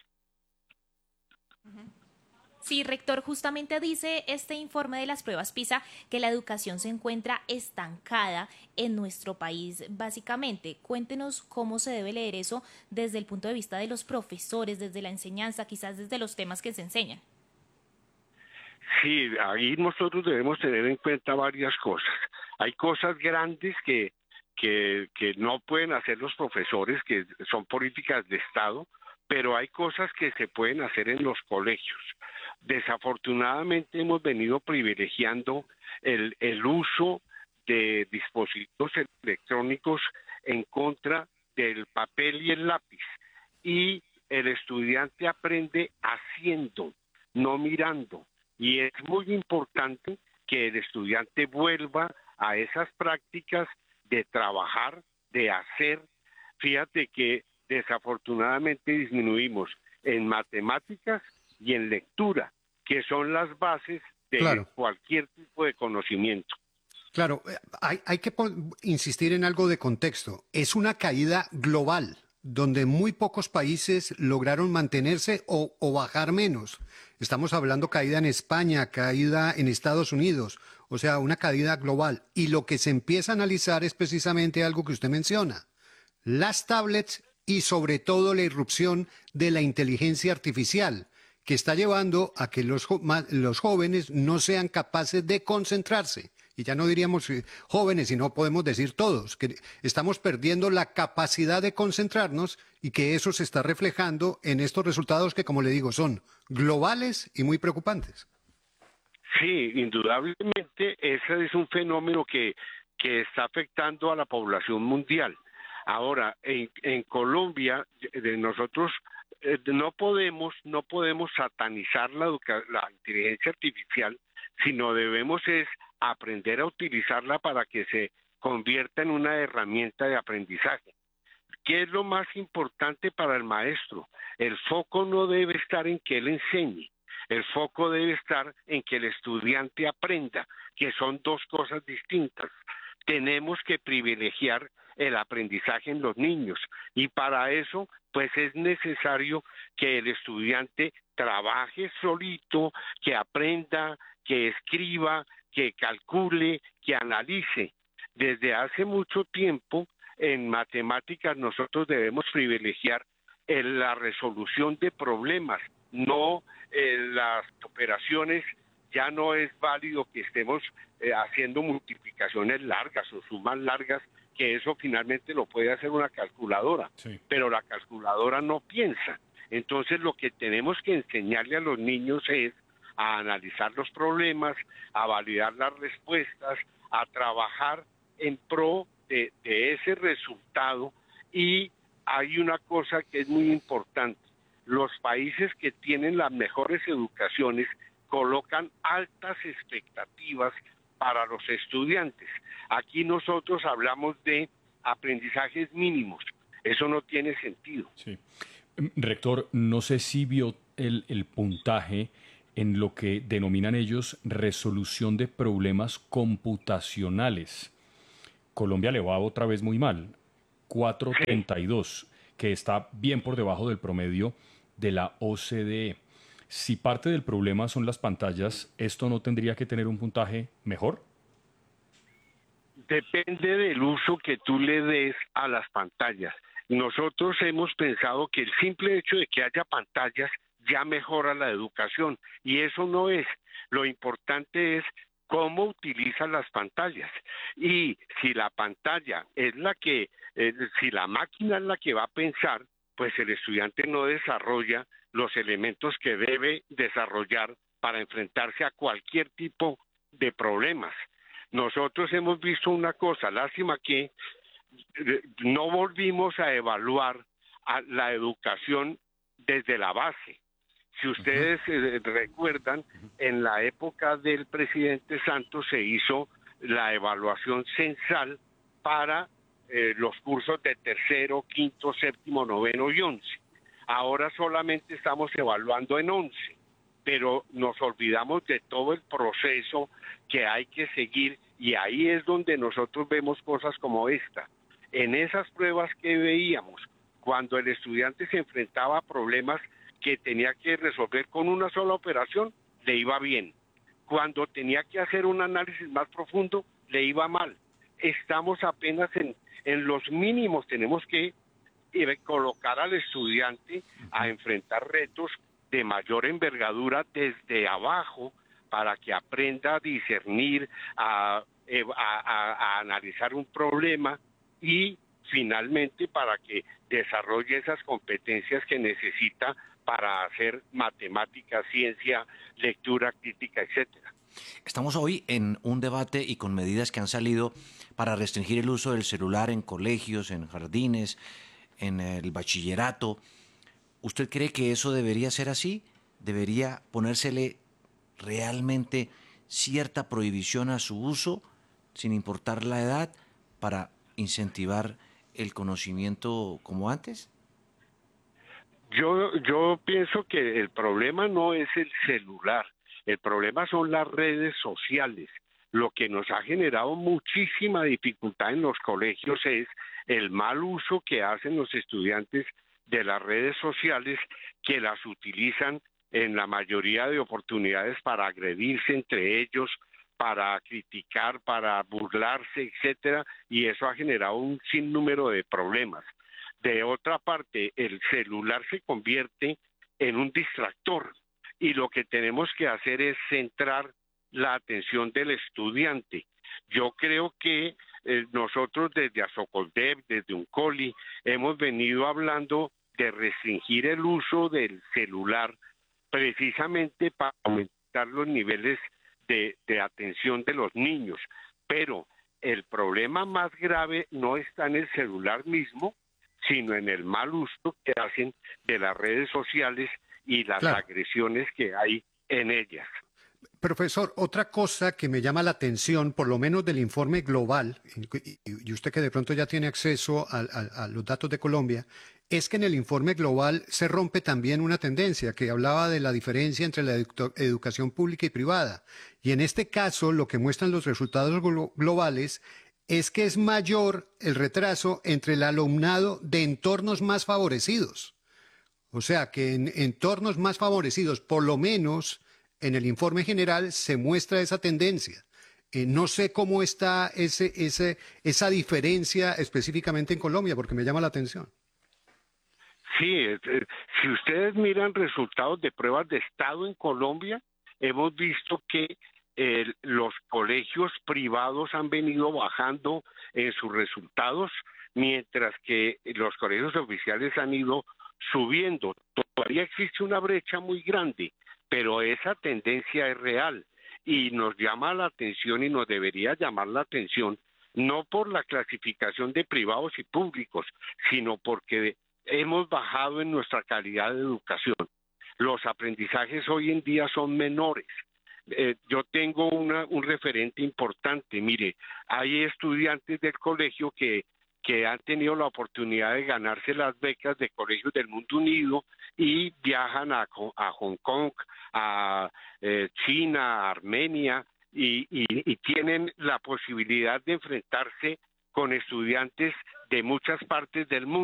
Sí, rector, justamente dice este informe de las pruebas PISA que la educación se encuentra estancada en nuestro país, básicamente. Cuéntenos cómo se debe leer eso desde el punto de vista de los profesores, desde la enseñanza, quizás desde los temas que se enseñan. Sí, ahí nosotros debemos tener en cuenta varias cosas. Hay cosas grandes que no pueden hacer los profesores, que son políticas de Estado, pero hay cosas que se pueden hacer en los colegios. Desafortunadamente hemos venido privilegiando el uso de dispositivos electrónicos en contra del papel y el lápiz. Y el estudiante aprende haciendo, no mirando. Y es muy importante que el estudiante vuelva a esas prácticas de trabajar, de hacer. Fíjate que desafortunadamente disminuimos en matemáticas y en lectura, que son las bases de cualquier tipo de conocimiento. Claro, hay que insistir en algo de contexto. Es una caída global, donde muy pocos países lograron mantenerse o bajar menos. Estamos hablando caída en España, caída en Estados Unidos, o sea, una caída global. Y lo que se empieza a analizar es precisamente algo que usted menciona, las tablets y sobre todo la irrupción de la inteligencia artificial, que está llevando a que los jóvenes no sean capaces de concentrarse. Y ya no diríamos jóvenes, sino podemos decir todos, que estamos perdiendo la capacidad de concentrarnos y que eso se está reflejando en estos resultados que, como le digo, son globales y muy preocupantes. Sí, indudablemente ese es un fenómeno que está afectando a la población mundial. Ahora, en Colombia, nosotros no podemos satanizar la inteligencia artificial, sino debemos es aprender a utilizarla para que se convierta en una herramienta de aprendizaje. ¿Qué es lo más importante para el maestro? El foco no debe estar en que él enseñe, el foco debe estar en que el estudiante aprenda, que son dos cosas distintas. Tenemos que privilegiar el aprendizaje en los niños y para eso pues es necesario que el estudiante trabaje solito, que aprenda, que escriba, que calcule, que analice. Desde hace mucho tiempo en matemáticas nosotros debemos privilegiar la resolución de problemas, no las operaciones. Ya no es válido que estemos haciendo multiplicaciones largas o sumas largas que eso finalmente lo puede hacer una calculadora, pero la calculadora no piensa. Entonces lo que tenemos que enseñarle a los niños es a analizar los problemas, a validar las respuestas, a trabajar en pro de ese resultado. Y hay una cosa que es muy importante: los países que tienen las mejores educaciones colocan altas expectativas para los estudiantes. Aquí nosotros hablamos de aprendizajes mínimos. Eso no tiene sentido. Sí. Rector, no sé si vio el puntaje en lo que denominan ellos resolución de problemas computacionales. Colombia le va otra vez muy mal, 4.32, que está bien por debajo del promedio de la OCDE. Si parte del problema son las pantallas, ¿esto no tendría que tener un puntaje mejor? Depende del uso que tú le des a las pantallas. Nosotros hemos pensado que el simple hecho de que haya pantallas ya mejora la educación, y eso no es. Lo importante es cómo utilizan las pantallas. Y si la pantalla es la que, si la máquina es la que va a pensar, pues el estudiante no desarrolla los elementos que debe desarrollar para enfrentarse a cualquier tipo de problemas. Nosotros hemos visto una cosa, lástima que no volvimos a evaluar a la educación desde la base. Si ustedes recuerdan, en la época del presidente Santos se hizo la evaluación censal para los cursos de tercero, quinto, séptimo, noveno y 11. Ahora solamente estamos evaluando en 11, pero nos olvidamos de todo el proceso que hay que seguir, y ahí es donde nosotros vemos cosas como esta. En esas pruebas que veíamos, cuando el estudiante se enfrentaba a problemas que tenía que resolver con una sola operación, le iba bien. Cuando tenía que hacer un análisis más profundo, le iba mal. Estamos apenas en los mínimos. Tenemos que colocar al estudiante a enfrentar retos de mayor envergadura desde abajo, para que aprenda a discernir, a analizar un problema, y finalmente para que desarrolle esas competencias que necesita para hacer matemática, ciencia, lectura crítica, etcétera. Estamos hoy en un debate y con medidas que han salido para restringir el uso del celular en colegios, en jardines, en el bachillerato. ¿Usted cree que eso debería ser así? ¿Debería ponérsele realmente cierta prohibición a su uso, sin importar la edad, para incentivar el conocimiento como antes? Yo pienso que el problema no es el celular, el problema son las redes sociales. Lo que nos ha generado muchísima dificultad en los colegios es el mal uso que hacen los estudiantes de las redes sociales, que las utilizan en la mayoría de oportunidades para agredirse entre ellos, para criticar, para burlarse, etcétera, y eso ha generado un sinnúmero de problemas. De otra parte, el celular se convierte en un distractor, y lo que tenemos que hacer es centrar la atención del estudiante. Yo creo que nosotros desde Asocoldev, desde Uncoli, hemos venido hablando de restringir el uso del celular precisamente para aumentar los niveles de atención de los niños. Pero el problema más grave no está en el celular mismo, sino en el mal uso que hacen de las redes sociales y las agresiones que hay en ellas. Profesor, otra cosa que me llama la atención, por lo menos del informe global, y usted que de pronto ya tiene acceso a los datos de Colombia, es que en el informe global se rompe también una tendencia que hablaba de la diferencia entre la educación pública y privada. Y en este caso, lo que muestran los resultados globales es que es mayor el retraso entre el alumnado de entornos más favorecidos. O sea, que en entornos más favorecidos, por lo menos en el informe general, se muestra esa tendencia. No sé cómo está esa diferencia específicamente en Colombia, porque me llama la atención. Sí, si ustedes miran resultados de pruebas de estado en Colombia, hemos visto que los colegios privados han venido bajando en sus resultados, mientras que los colegios oficiales han ido subiendo. Todavía existe una brecha muy grande, pero esa tendencia es real y nos llama la atención y nos debería llamar la atención, no por la clasificación de privados y públicos, sino porque hemos bajado en nuestra calidad de educación. Los aprendizajes hoy en día son menores. Yo tengo un referente importante. Mire, hay estudiantes del colegio que han tenido la oportunidad de ganarse las becas de colegios del mundo unido y viajan a Hong Kong, a China, a Armenia, y tienen la posibilidad de enfrentarse con estudiantes de muchas partes del mundo.